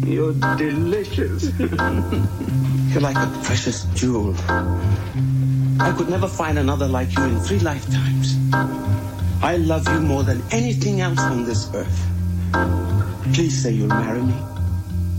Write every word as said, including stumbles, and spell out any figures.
You're delicious. You're like a precious jewel. I could never find another like you in three lifetimes. I love you more than anything else on this earth. Please say you'll marry me.